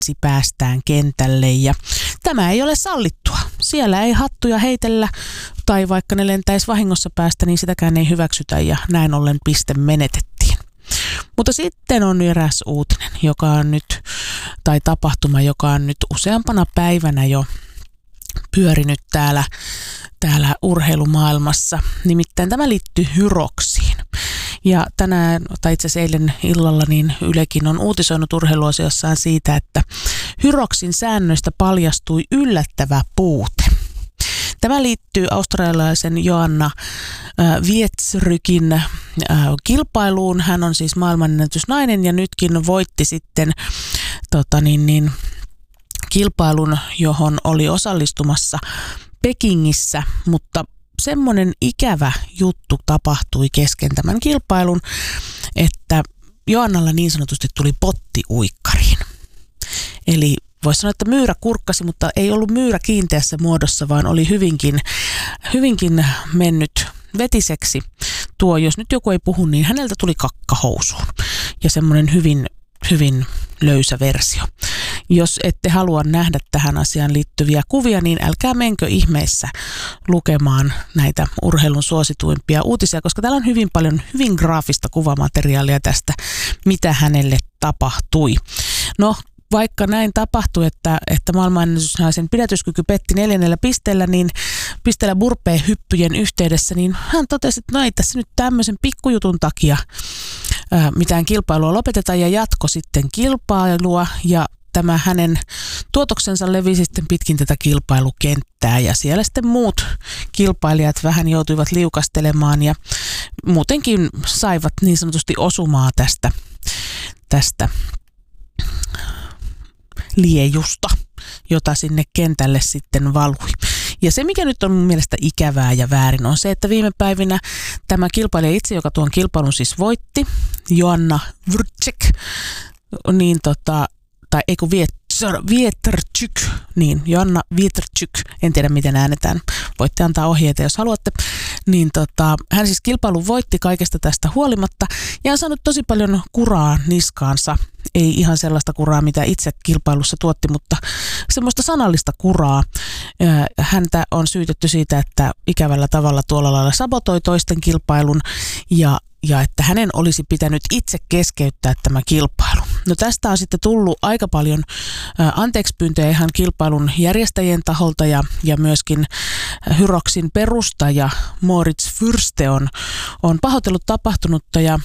päästään kentälle ja tämä ei ole sallittua. Siellä ei hattuja heitellä tai vaikka ne lentäisi vahingossa päästä, niin sitäkään ei hyväksytä ja näin ollen piste menetettiin. Mutta sitten on eräs uutinen, joka on nyt, tai tapahtuma, joka on nyt useampana päivänä jo pyörinyt täällä urheilumaailmassa. Nimittäin tämä liittyy Hyroxiin. Ja tänään, tai itse asiassa eilen illalla, niin Ylekin on uutisoinut urheiluosiossaan siitä, että Hyroxin säännöistä paljastui yllättävä puute. Tämä liittyy australialaisen Joanna Wietrykin kilpailuun. Hän on siis maailmanennätysnainen ja nytkin voitti sitten kilpailun, johon oli osallistumassa Pekingissä, mutta semmoinen ikävä juttu tapahtui kesken tämän kilpailun, että Joannalla niin sanotusti tuli potti uikkariin. Eli voisi sanoa, että myyrä kurkkasi, mutta ei ollut myyrä kiinteässä muodossa, vaan oli hyvinkin mennyt vetiseksi. Tuo, jos nyt joku ei puhu, niin häneltä tuli kakka housuun ja semmoinen hyvin löysä versio. Jos ette halua nähdä tähän asiaan liittyviä kuvia, niin älkää menkö ihmeessä lukemaan näitä urheilun suosituimpia uutisia, koska täällä on hyvin paljon hyvin graafista kuvamateriaalia tästä, mitä hänelle tapahtui. No, vaikka näin tapahtui, että maailmanennätysnaisen pidätyskyky petti 4 pisteellä, niin pisteellä burpee-hyppyjen yhteydessä, niin hän totesi, että no ei tässä nyt tämmöisen pikkujutun takia mitään kilpailua lopeteta ja jatko sitten kilpailua ja tämä hänen tuotoksensa levisi sitten pitkin tätä kilpailukenttää ja siellä sitten muut kilpailijat vähän joutuivat liukastelemaan ja muutenkin saivat niin sanotusti osumaa tästä liejusta, jota sinne kentälle sitten valui. Ja se, mikä nyt on mun mielestä ikävää ja väärin, on se, että viime päivinä tämä kilpailija itse, joka tuon kilpailun siis voitti, Joanna Wietryk, niin Wietryk, niin Joanna Wietryk, en tiedä miten äänetään, voitte antaa ohjeita jos haluatte, niin hän siis kilpailun voitti kaikesta tästä huolimatta ja on saanut tosi paljon kuraa niskaansa, ei ihan sellaista kuraa, mitä itse kilpailussa tuotti, mutta semmoista sanallista kuraa. Häntä on syytetty siitä, että ikävällä tavalla tuolla lailla sabotoi toisten kilpailun ja että hänen olisi pitänyt itse keskeyttää tämä kilpailu. No tästä on sitten tullut aika paljon anteeksipyyntöjä ihan kilpailun järjestäjien taholta ja myöskin Hyroxin perustaja Moritz Fürste on pahoitellut tapahtunutta ja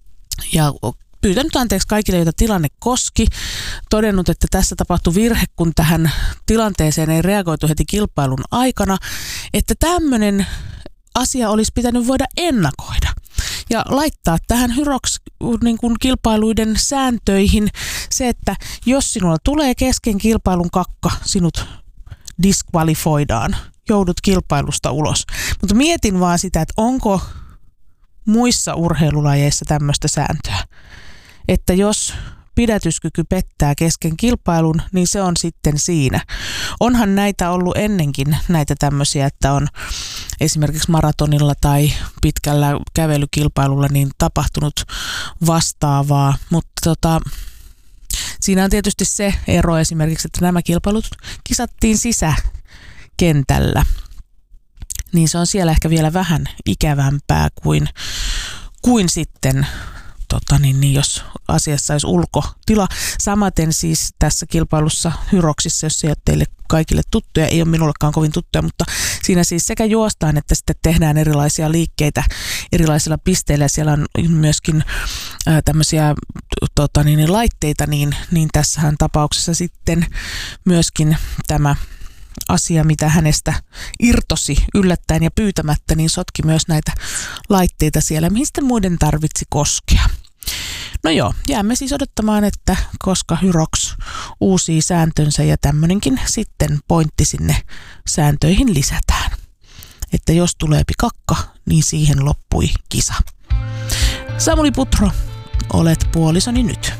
pyytänyt anteeksi kaikille, joita tilanne koski, todennut, että tässä tapahtui virhe, kun tähän tilanteeseen ei reagoitu heti kilpailun aikana, että tämmöinen asia olisi pitänyt voida ennakoida ja laittaa tähän Hyrox-kilpailuiden sääntöihin se, että jos sinulla tulee kesken kilpailun kakka, sinut diskvalifoidaan, joudut kilpailusta ulos. Mutta mietin vaan sitä, että onko muissa urheilulajeissa tämmöistä sääntöä, että jos pidätyskyky pettää kesken kilpailun, niin se on sitten siinä. Onhan näitä ollut ennenkin, näitä tämmöisiä, että on esimerkiksi maratonilla tai pitkällä kävelykilpailulla niin tapahtunut vastaavaa, mutta siinä on tietysti se ero esimerkiksi, että nämä kilpailut kisattiin sisäkentällä, niin se on siellä ehkä vielä vähän ikävämpää kuin sitten jos asiassa olisi ulkotila. Samaten siis tässä kilpailussa Hyroxissa, jos se ei ole teille kaikille tuttuja, ei ole minullekaan kovin tuttuja, mutta siinä siis sekä juostaan että sitten tehdään erilaisia liikkeitä erilaisilla pisteillä ja siellä on myöskin tämmöisiä laitteita, niin tässähän tapauksessa sitten myöskin tämä asia, mitä hänestä irtosi yllättäen ja pyytämättä, niin sotki myös näitä laitteita siellä, mihin sitten muiden tarvitsi koskea. No joo, jäämme siis odottamaan, että koska Hyrox uusii sääntönsä ja tämmöinenkin sitten pointti sinne sääntöihin lisätään. Että jos tulee kakka, niin siihen loppui kisa. Samuli Putro, olet puolisoni nyt.